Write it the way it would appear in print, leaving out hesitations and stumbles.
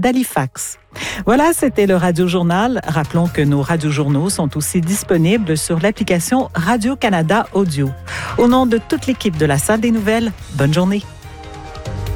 d'Halifax. Voilà, c'était le Radio-Journal. Rappelons que nos radiojournaux sont aussi disponibles sur l'application Radio-Canada Audio. Au nom de toute l'équipe de la Salle des Nouvelles, bonne journée.